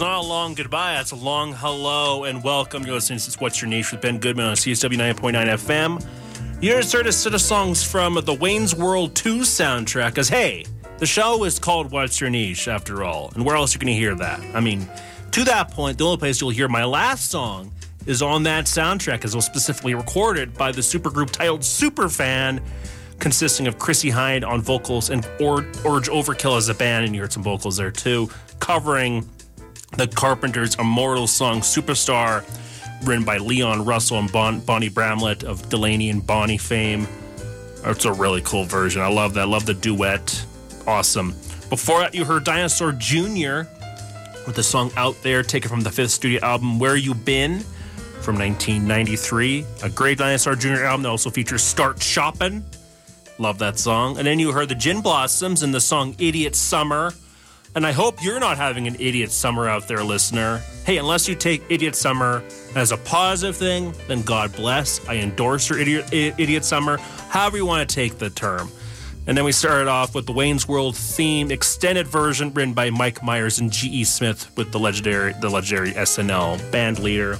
not a long goodbye. That's a long hello and welcome. You're listening to What's Your Niche with Ben Goodman on CSW 9.9 FM. You just heard a set of songs from the Wayne's World 2 soundtrack. Because, hey, the show is called What's Your Niche, after all. And where else are you going to hear that? I mean, to that point, the only place you'll hear my last song is on that soundtrack, as it was specifically recorded by the supergroup titled Superfan, consisting of Chrissie Hynde on vocals and Orange Overkill as a band, and you heard some vocals there too, covering the Carpenters' immortal song Superstar, written by Leon Russell and Bonnie Bramlett of Delaney and Bonnie fame. It's a really cool version. I love that. I love the duet. Awesome. Before that, you heard Dinosaur Jr. with the song Out There, taken from the fifth studio album Where You Been from 1993. A great Dinosaur Jr. album that also features Start Shoppin'. Love that song. And then you heard the Gin Blossoms and the song Idiot Summer. And I hope you're not having an idiot summer out there, listener. Hey, unless you take Idiot Summer as a positive thing, then God bless. I endorse your idiot summer, however you want to take the term. And then we started off with the Wayne's World theme extended version written by Mike Myers and G.E. Smith with the legendary SNL band leader.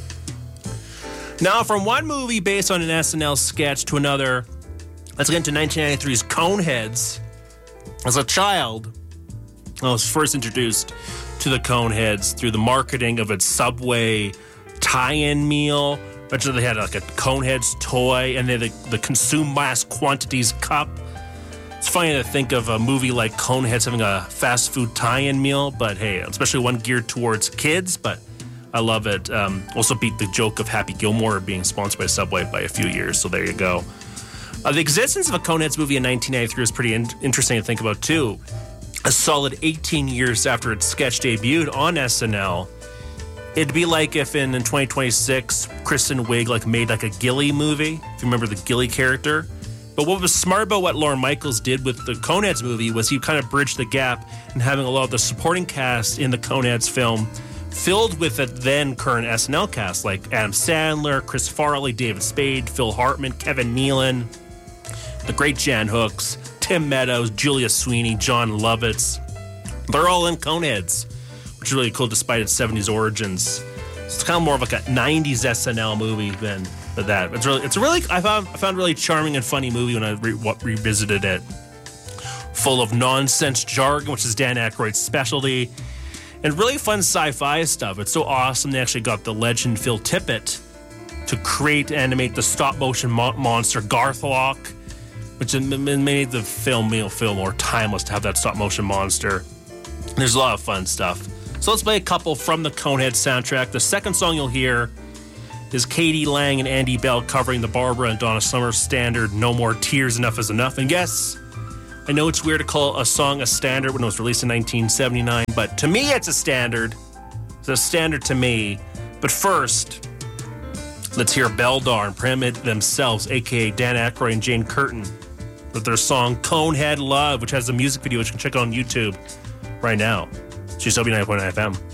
Now, from one movie based on an SNL sketch to another, let's get into 1993's Coneheads. As a child, I was first introduced to the Coneheads through the marketing of its Subway tie-in meal. Eventually they had like a Coneheads toy, and then the consume mass quantities cup. It's funny to think of a movie like Coneheads having a fast food tie-in meal, but hey, especially one geared towards kids, but I love it. Also beat the joke of Happy Gilmore being sponsored by Subway by a few years, so there you go. The existence of a Coneheads movie in 1993 is pretty interesting to think about, too. A solid 18 years after its sketch debuted on SNL, it'd be like if in 2026, Kristen Wiig made a Gilly movie, if you remember the Gilly character. But what was smart about what Lorne Michaels did with the Coneheads movie was he kind of bridged the gap in having a lot of the supporting cast in the Coneheads film filled with the then current SNL cast, like Adam Sandler, Chris Farley, David Spade, Phil Hartman, Kevin Nealon, the great Jan Hooks, Tim Meadows, Julia Sweeney, John Lovitz. They're all in Coneheads, which is really cool despite its 70s origins. It's kind of more of like a 90s SNL movie than that. I found really charming and funny movie when I revisited it. Full of nonsense jargon, which is Dan Aykroyd's specialty, and really fun sci-fi stuff. It's so awesome they actually got the legend Phil Tippett to create and animate the stop-motion monster Garthlock, which made the film feel more timeless to have that stop-motion monster. There's a lot of fun stuff. So let's play a couple from the Coneheads soundtrack. The second song you'll hear is Katie Lang and Andy Bell covering the Barbara and Donna Summer standard, No More Tears, Enough is Enough. And yes, I know it's weird to call a song a standard when it was released in 1979, but to me it's a standard. It's a standard to me. But first, let's hear Beldar and Pyramid themselves, a.k.a. Dan Aykroyd and Jane Curtin, with their song Conehead Love, which has a music video which you can check out on YouTube right now. CSW 9.9 FM.